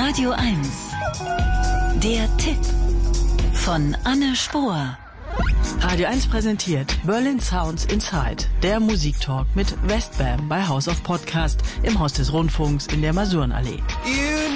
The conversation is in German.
Radio 1. Der Tipp von Anne Spohr. Radio 1 präsentiert Berlin Sounds Inside, der Musiktalk mit Westbam bei House of Podcast im Haus des Rundfunks in der Masurenallee.